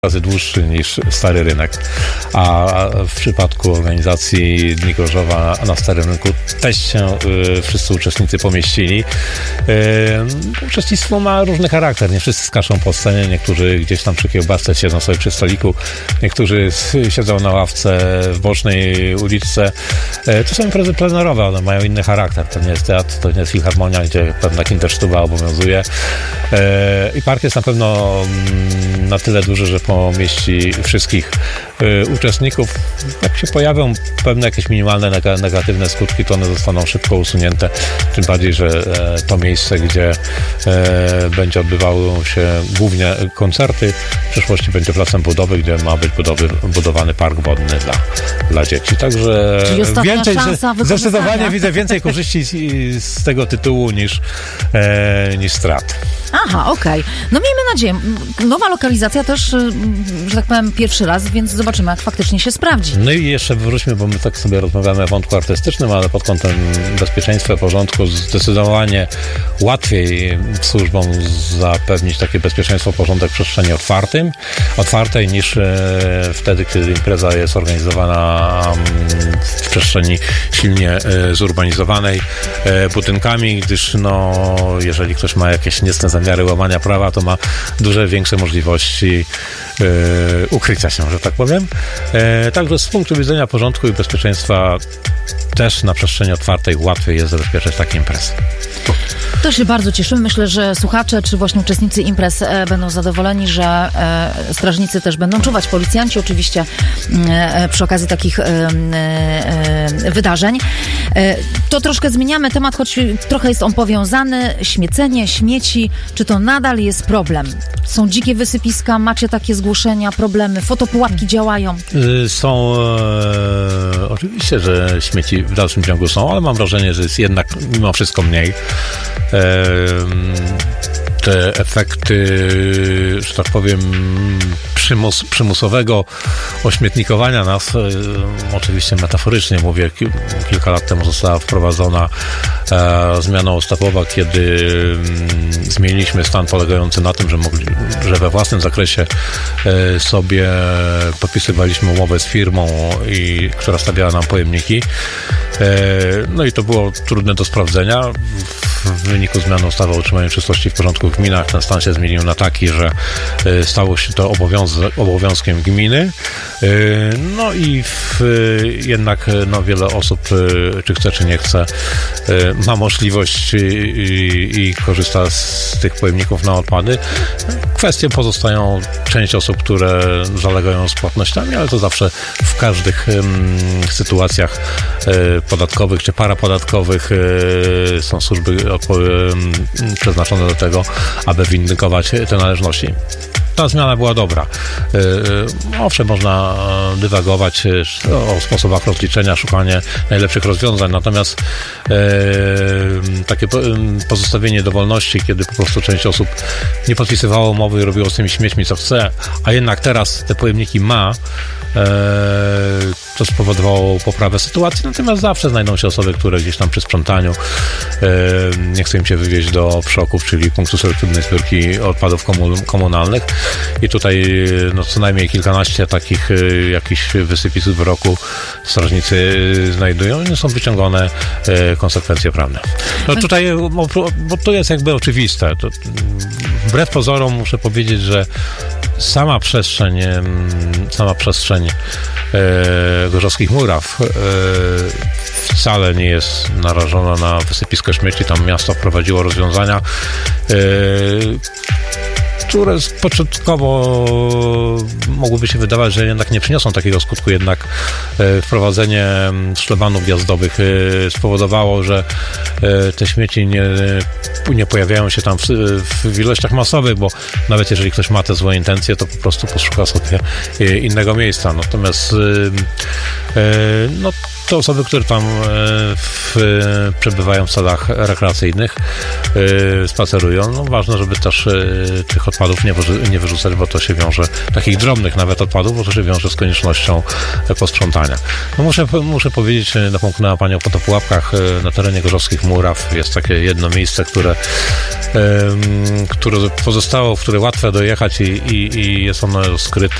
razy dłuższy niż Stary Rynek, a w przypadku organizacji Dni Gorzowa na Starym Rynku też się wszyscy uczestnicy pomieścili. Uczestnictwo ma różny charakter, nie wszyscy skaczą po scenie, niektórzy gdzieś tam przy kiełbasce siedzą sobie przy stoliku, niektórzy siedzą na ławce w bocznej uliczce. To są imprezy plenerowe, one mają inny charakter, to nie jest teatr, to nie jest filharmonia, gdzie pewna kindersztuba obowiązuje i park jest na pewno na tyle duży, że pomieści wszystkich uczestników. Jak się pojawią pewne jakieś minimalne negatywne skutki, to one zostaną szybko usunięte. Tym bardziej, że to miejsce, gdzie będzie odbywały się głównie koncerty, w przyszłości będzie placem budowy, gdzie ma być budowany park wodny dla dzieci. Także zdecydowanie widzę więcej korzyści z tego tytułu niż strat. Aha, okej. No miejmy nadzieję. Nowa lokalizacja też, że tak powiem, pierwszy raz, więc zobaczymy, jak faktycznie się sprawdzi. No i jeszcze wróćmy, bo my tak sobie rozmawiamy o wątku artystycznym, ale pod kątem bezpieczeństwa, porządku zdecydowanie łatwiej służbom zapewnić takie bezpieczeństwo, porządek w przestrzeni otwartej niż wtedy, kiedy impreza jest organizowana w przestrzeni silnie zurbanizowanej budynkami, gdyż jeżeli ktoś ma jakieś niecne zamiary łamania prawa, to ma większe możliwości ukrycia się, że tak powiem. Także z punktu widzenia porządku i bezpieczeństwa też na przestrzeni otwartej łatwiej jest zabezpieczać takie imprezy. To się bardzo cieszymy. Myślę, że słuchacze czy właśnie uczestnicy imprez będą zadowoleni, że strażnicy też będą czuwać, policjanci oczywiście przy okazji takich wydarzeń. To troszkę zmieniamy temat, choć trochę jest on powiązany. Śmiecenie, śmieci, czy to nadal jest problem? Są dzikie wysypiska, macie takie zgłoszenia, problemy, fotopułapki działają? Są, oczywiście, że śmieci w dalszym ciągu są, ale mam wrażenie, że jest jednak mimo wszystko mniej. Te efekty, że tak powiem, przymusowego ośmietnikowania nas, oczywiście metaforycznie mówię, kilka lat temu została wprowadzona zmiana ustawowa, kiedy zmieniliśmy stan polegający na tym, że we własnym zakresie sobie podpisywaliśmy umowę z firmą, która stawiała nam pojemniki. No i to było trudne do sprawdzenia. W wyniku zmiany ustawy o utrzymaniu czystości i porządku w gminach ten stan się zmienił na taki, że stało się to obowiązkiem gminy. No i jednak wiele osób, czy chce, czy nie chce, ma możliwość i korzysta z tych pojemników na odpady. Kwestie pozostają część osób, które zalegają z płatnościami, ale to zawsze w każdych sytuacjach podatkowych czy parapodatkowych są służby przeznaczone do tego, aby windykować te należności. Ta zmiana była dobra. Owszem, można dywagować o sposobach rozliczenia, szukanie najlepszych rozwiązań, natomiast takie pozostawienie dowolności, kiedy po prostu część osób nie podpisywało umowy i robiło z tymi śmiećmi co chce, a jednak teraz te pojemniki ma, to spowodowało poprawę sytuacji, natomiast zawsze znajdą się osoby, które gdzieś tam przy sprzątaniu nie chcą im się wywieźć do PSZOK-ów, czyli punktu selektywnej zbiórki odpadów komunalnych i tutaj co najmniej kilkanaście takich jakichś wysypisk w roku strażnicy znajdują i nie są wyciągane konsekwencje prawne. No tutaj, bo to jest jakby oczywiste. To, wbrew pozorom muszę powiedzieć, że sama przestrzeń Gorzowskich Muraw wcale nie jest narażona na wysypisko śmieci. Tam miasto wprowadziło rozwiązania, które początkowo mogłyby się wydawać, że jednak nie przyniosą takiego skutku, jednak wprowadzenie szlabanów wjazdowych spowodowało, że te śmieci nie pojawiają się tam w ilościach masowych, bo nawet jeżeli ktoś ma te złe intencje, to po prostu poszuka sobie innego miejsca. Natomiast te osoby, które tam przebywają w celach rekreacyjnych, spacerują, no ważne, żeby też tych odpadów nie wyrzucać, bo to się wiąże, takich drobnych nawet odpadów, bo to się wiąże z koniecznością posprzątania. No muszę powiedzieć, napomknęła Pani o fotopułapkach. Na terenie Gorzowskich Muraw jest takie jedno miejsce, które pozostało, w które łatwo dojechać i jest ono skryte